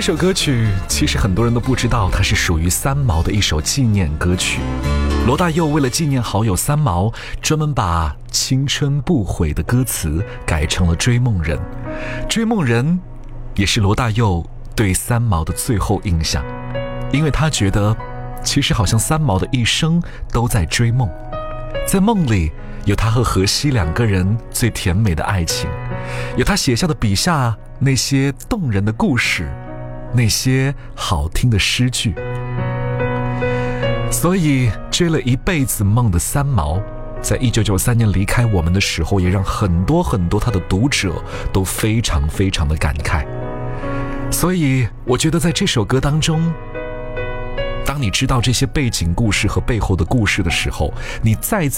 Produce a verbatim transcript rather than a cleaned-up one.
首歌曲其实很多人都不知道，它是属于三毛的一首纪念歌曲。罗大佑为了纪念好友三毛，专门把青春不悔的歌词改成了追梦人。追梦人也是罗大佑对三毛的最后印象，因为他觉得其实好像三毛的一生都在追梦，在梦里有他和荷西两个人最甜美的爱情，有他写下的笔下那些动人的故事，那些好听的诗句。所以追了一辈子梦的三毛，在一九九三年离开我们的时候，也让很多很多他的读者都非常非常的感慨。所以我觉得在这首歌当中，当你知道这些背景故事和背后的故事的时候，你再次